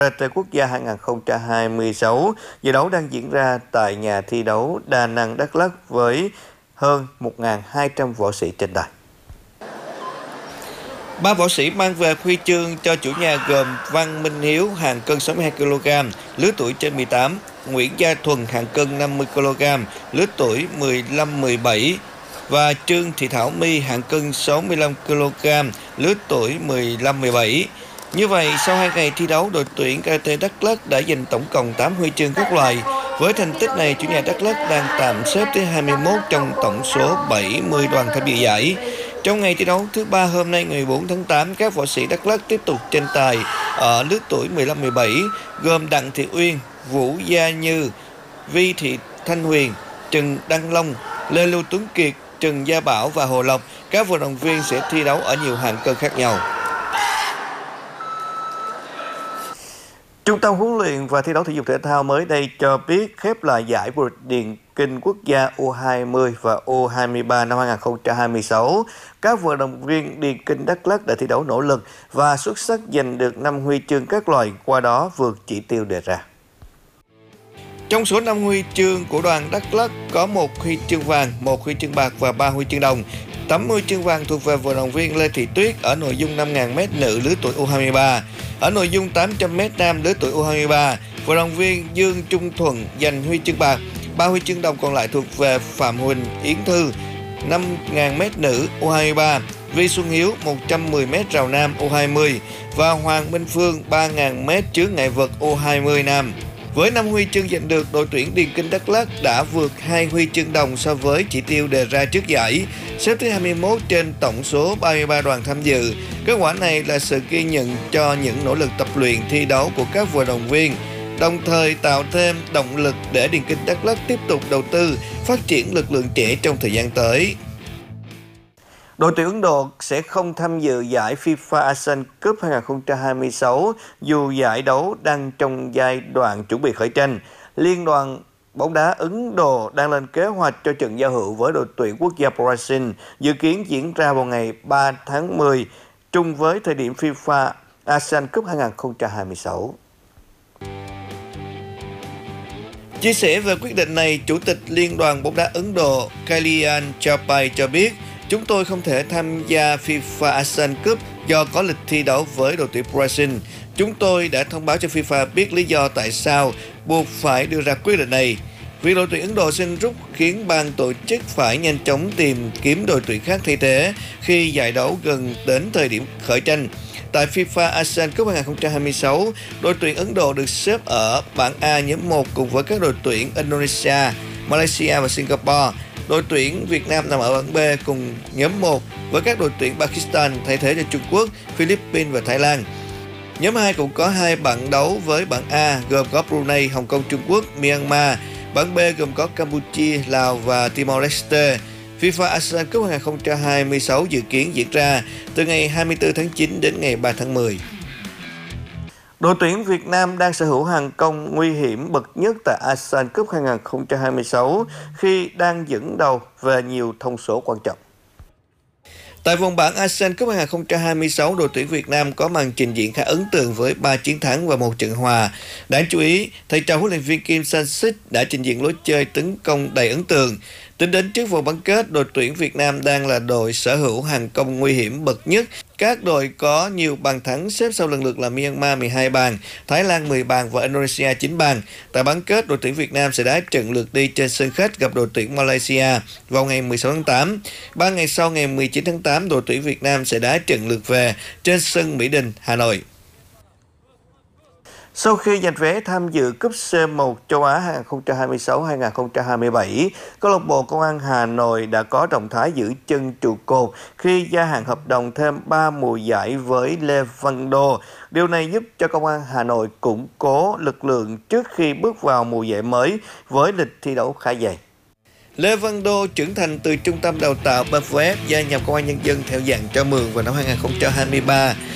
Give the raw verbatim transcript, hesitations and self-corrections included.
Karate Quốc gia hai không hai sáu. Giải đấu đang diễn ra tại nhà thi đấu Đà Nẵng, Đắk Lắk với hơn một nghìn hai trăm võ sĩ tranh tài. Ba võ sĩ mang về huy chương cho chủ nhà gồm Văn Minh Hiếu hạng cân sáu mươi hai ki lô gam, lứa tuổi trên mười tám, Nguyễn Gia Thuần hạng cân năm mươi ki lô gam, lứa tuổi mười lăm mười bảy và Trương Thị Thảo My hạng cân sáu mươi lăm ki lô gam, lứa tuổi mười lăm mười bảy. Như vậy, sau hai ngày thi đấu, đội tuyển Karate Đắk Lắk đã giành tổng cộng tám huy chương các loại. Với thành tích này, chủ nhà Đắk Lắk đang tạm xếp thứ hai mươi mốt trong tổng số bảy mươi đoàn tham dự giải. Trong ngày thi đấu thứ ba hôm nay ngày mười bốn tháng tám, các võ sĩ Đắk Lắk tiếp tục tranh tài ở lứa tuổi mười lăm mười bảy gồm Đặng Thị Uyên, Vũ Gia Như, Vi Thị Thanh Huyền, Trần Đăng Long, Lê Lưu Tuấn Kiệt, Trần Gia Bảo và Hồ Lộc. Các vận động viên sẽ thi đấu ở nhiều hạng cân khác nhau. Trung tâm huấn luyện và thi đấu thể dục thể thao mới đây cho biết khép lại giải vô địch điền kinh quốc gia U hai mươi và U hai mươi ba năm hai không hai sáu. Các vận động viên điền kinh Đắk Lắk đã thi đấu nỗ lực và xuất sắc giành được năm huy chương các loại, qua đó vượt chỉ tiêu đề ra. Trong số năm huy chương của đoàn Đắk Lắk có một huy chương vàng, một huy chương bạc và ba huy chương đồng. Tấm huy chương vàng thuộc về vận động viên Lê Thị Tuyết ở nội dung năm nghìn mét nữ lứa tuổi U hai mươi ba. Ở nội dung tám trăm mét nam lứa tuổi U hai mươi ba, vận động viên Dương Trung Thuận giành huy chương bạc. Ba huy chương đồng còn lại thuộc về Phạm Huỳnh Yến Thư năm nghìn mét nữ U hai mươi ba, Vi Xuân Hiếu một trăm mười mét rào nam U hai mươi và Hoàng Minh Phương ba nghìn mét chướng ngại vật U hai mươi nam. Với năm huy chương giành được, đội tuyển điền kinh Đắk Lắk đã vượt hai huy chương đồng so với chỉ tiêu đề ra trước giải, xếp thứ hai mươi mốt trên tổng số ba mươi ba đoàn tham dự. Kết quả này là sự ghi nhận cho những nỗ lực tập luyện thi đấu của các vận động viên, đồng thời tạo thêm động lực để điền kinh Đắk Lắk tiếp tục đầu tư, phát triển lực lượng trẻ trong thời gian tới. Đội tuyển Ấn Độ sẽ không tham dự giải FIFA Asian Cup hai không hai sáu dù giải đấu đang trong giai đoạn chuẩn bị khởi tranh. Liên đoàn bóng đá Ấn Độ đang lên kế hoạch cho trận giao hữu với đội tuyển quốc gia Brazil, dự kiến diễn ra vào ngày ba tháng mười, trùng với thời điểm FIFA Asian Cup hai không hai sáu. Chia sẻ về quyết định này, Chủ tịch Liên đoàn bóng đá Ấn Độ Kalyan Chapai cho biết, chúng tôi không thể tham gia FIFA Asian Cup do có lịch thi đấu với đội tuyển Brazil. Chúng tôi đã thông báo cho FIFA biết lý do tại sao buộc phải đưa ra quyết định này. Việc đội tuyển Ấn Độ xin rút khiến ban tổ chức phải nhanh chóng tìm kiếm đội tuyển khác thay thế khi giải đấu gần đến thời điểm khởi tranh. Tại FIFA Asian Cup hai không hai sáu, đội tuyển Ấn Độ được xếp ở bảng A nhóm một cùng với các đội tuyển Indonesia, Malaysia và Singapore. Đội tuyển Việt Nam nằm ở bảng B cùng nhóm một với các đội tuyển Pakistan thay thế cho Trung Quốc, Philippines và Thái Lan. Nhóm hai cũng có hai bảng đấu với bảng A gồm có Brunei, Hồng Kông, Trung Quốc, Myanmar. Bảng B gồm có Campuchia, Lào và Timor-Leste. FIFA Asian Cup hai không hai sáu dự kiến diễn ra từ ngày hai mươi tư tháng chín đến ngày ba tháng mười. Đội tuyển Việt Nam đang sở hữu hàng công nguy hiểm bậc nhất tại Asian Cup hai không hai sáu khi đang dẫn đầu về nhiều thông số quan trọng. Tại vòng bảng Asian Cup hai không hai sáu, đội tuyển Việt Nam có màn trình diễn khá ấn tượng với ba chiến thắng và một trận hòa. Đáng chú ý, thầy trò huấn luyện viên Kim Sang-sik đã trình diễn lối chơi tấn công đầy ấn tượng. Tính đến trước vòng bán kết, đội tuyển Việt Nam đang là đội sở hữu hàng công nguy hiểm bậc nhất. Các đội có nhiều bàn thắng xếp sau lần lượt là Myanmar mười hai bàn, Thái Lan mười bàn và Indonesia chín bàn. Tại bán kết, đội tuyển Việt Nam sẽ đá trận lượt đi trên sân khách gặp đội tuyển Malaysia vào ngày mười sáu tháng tám. Ba ngày sau, ngày mười chín tháng tám, đội tuyển Việt Nam sẽ đá trận lượt về trên sân Mỹ Đình, Hà Nội. Sau khi giành vé tham dự cúp C một châu Á hai không hai sáu hai không hai bảy, câu lạc bộ Công an Hà Nội đã có động thái giữ chân trụ cột khi gia hạn hợp đồng thêm ba mùa giải với Lê Văn Đô. Điều này giúp cho Công an Hà Nội củng cố lực lượng trước khi bước vào mùa giải mới với lịch thi đấu khá dày. Lê Văn Đô trưởng thành từ trung tâm đào tạo bê ép ép gia nhập Công an Nhân dân theo dạng cho mượn vào năm hai không hai ba.